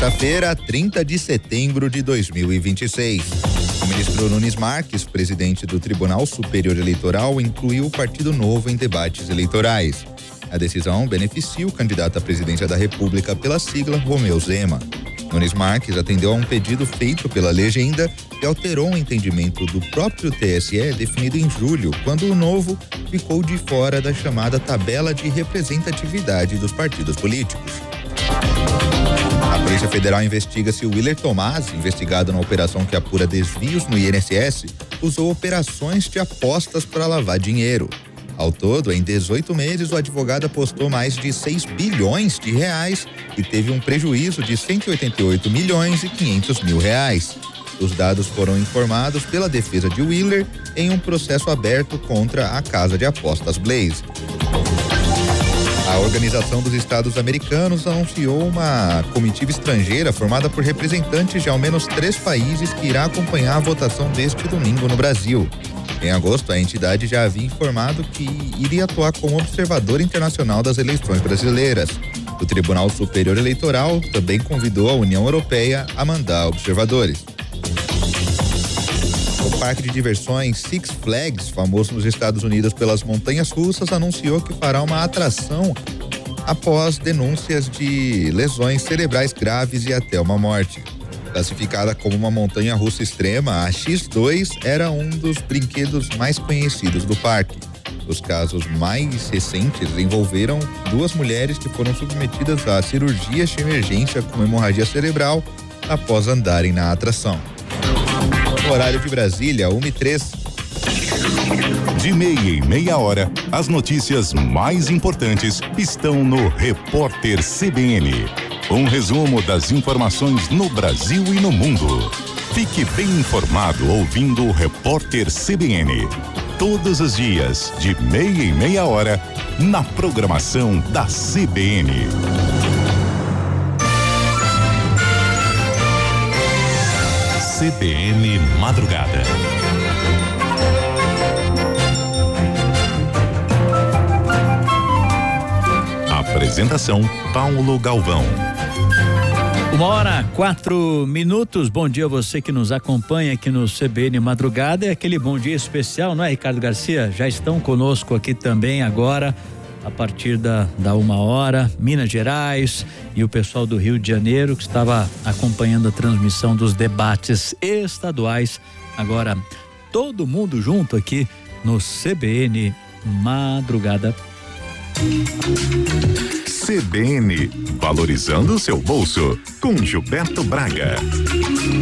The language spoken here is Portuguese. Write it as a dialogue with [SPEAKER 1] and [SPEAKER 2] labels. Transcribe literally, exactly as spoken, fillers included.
[SPEAKER 1] Quarta-feira, trinta de setembro de dois mil e vinte e seis. O ministro Nunes Marques, presidente do Tribunal Superior Eleitoral, incluiu o Partido Novo em debates eleitorais. A decisão beneficia o candidato à presidência da República pela sigla Romeu Zema. Nunes Marques atendeu a um pedido feito pela legenda e alterou um entendimento do próprio T S E definido em julho, quando o Novo ficou de fora da chamada tabela de representatividade dos partidos políticos. A Polícia Federal investiga se o Willer Tomás, investigado na operação que apura desvios no I N S S, usou operações de apostas para lavar dinheiro. Ao todo, em dezoito meses, o advogado apostou mais de seis bilhões de reais e teve um prejuízo de cento e oitenta e oito milhões e quinhentos mil reais. Os dados foram informados pela defesa de Willer em um processo aberto contra a casa de apostas Blaze. A Organização dos Estados Americanos anunciou uma comitiva estrangeira formada por representantes de ao menos três países que irá acompanhar a votação deste domingo no Brasil. Em agosto, a entidade já havia informado que iria atuar como observador internacional das eleições brasileiras. O Tribunal Superior Eleitoral também convidou a União Europeia a mandar observadores. O parque de diversões Six Flags, famoso nos Estados Unidos pelas montanhas russas, anunciou que fará uma atração após denúncias de lesões cerebrais graves e até uma morte. Classificada como uma montanha russa extrema, a X dois era um dos brinquedos mais conhecidos do parque. Os casos mais recentes envolveram duas mulheres que foram submetidas a cirurgias de emergência com hemorragia cerebral após andarem na atração. No horário de Brasília, uma e três.
[SPEAKER 2] De meia em meia hora, as notícias mais importantes estão no Repórter C B N. Um resumo das informações no Brasil e no mundo. Fique bem informado ouvindo o Repórter C B N. Todos os dias, de meia em meia hora, na programação da C B N. C B N Madrugada. Apresentação Paulo Galvão.
[SPEAKER 3] Uma hora, quatro minutos. Bom dia a você que nos acompanha aqui no C B N Madrugada. É aquele bom dia especial, não é, Ricardo Garcia? Já estão conosco aqui também agora, a partir da, da uma hora, Minas Gerais e o pessoal do Rio de Janeiro que estava acompanhando a transmissão dos debates estaduais. Agora, todo mundo junto aqui no C B N Madrugada.
[SPEAKER 2] C B N, valorizando o seu bolso, com Gilberto Braga.